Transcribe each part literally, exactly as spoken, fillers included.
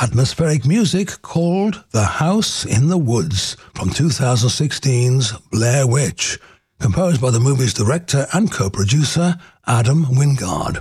atmospheric music called The House in the Woods from two thousand sixteen's Blair Witch, composed by the movie's director and co-producer Adam Wingard.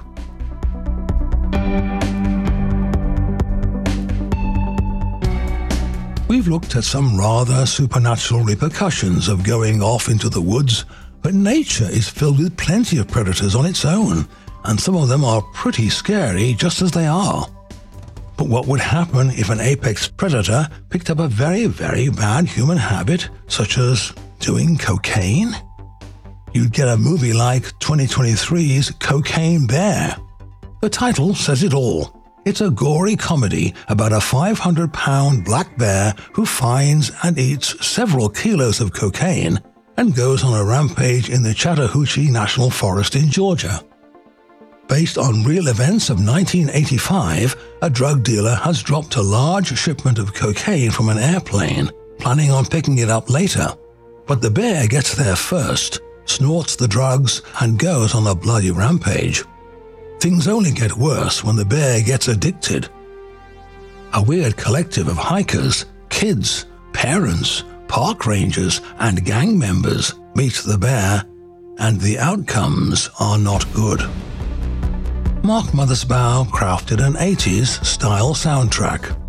We've looked at some rather supernatural repercussions of going off into the woods, but nature is filled with plenty of predators on its own, and some of them are pretty scary just as they are. But what would happen if an apex predator picked up a very, very bad human habit, such as doing cocaine? You'd get a movie like twenty twenty-three's Cocaine Bear. The title says it all. It's a gory comedy about a five hundred pound black bear who finds and eats several kilos of cocaine and goes on a rampage in the Chattahoochee National Forest in Georgia. Based on real events of nineteen eighty-five, a drug dealer has dropped a large shipment of cocaine from an airplane, planning on picking it up later. But the bear gets there first, snorts the drugs, and goes on a bloody rampage. Things only get worse when the bear gets addicted. A weird collective of hikers, kids, parents, park rangers, and gang members meet the bear, and the outcomes are not good. Mark Mothersbaugh crafted an eighties style soundtrack.